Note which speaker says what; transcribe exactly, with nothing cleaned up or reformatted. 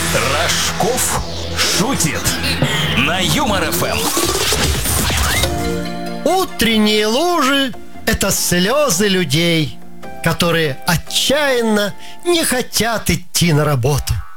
Speaker 1: Рожков шутит на Юмор эф эм.
Speaker 2: Утренние лужи – это слезы людей, которые отчаянно не хотят идти на работу.